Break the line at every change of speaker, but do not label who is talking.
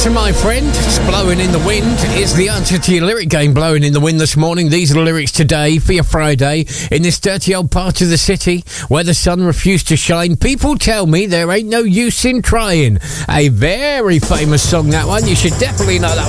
question, my friend. It's Blowing in the Wind is the answer to your lyric game, Blowing in the Wind this morning. These are the lyrics today for your Friday. In this dirty old part of the city where the sun refused to shine, people tell me there ain't no use in trying. A very famous song, that one. You should definitely know that